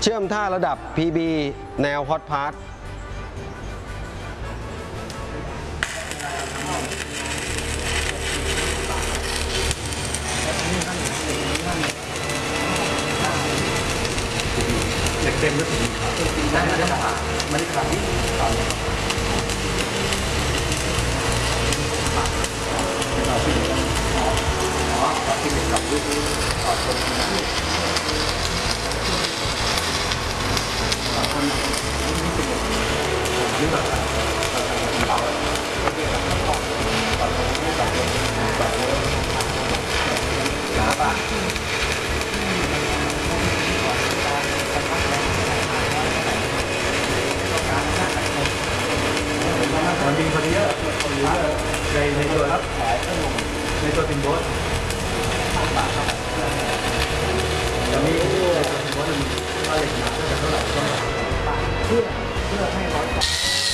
เชื่อมท่าระดับ PB แนวฮอตพาร์ทเหล็กเต็มด้วยได้ขามันขาดที่ขาดที่เหล็กกับลูกต่อคนนี่แบบเราขาป่ะมันมีคนเยอะในตัวติมโบสตอนนี้ในตัวติมโบสมันว่าเหล็กหนาเท่าไหร่ก็เพื่อให้ร้อย